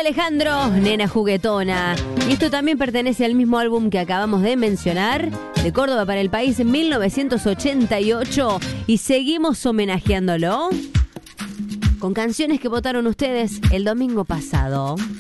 Alejandro, Nena Juguetona. Y esto también pertenece al mismo álbum que acabamos de mencionar, de Córdoba para el País en 1988. Y seguimos homenajeándolo con canciones que votaron ustedes el domingo pasado.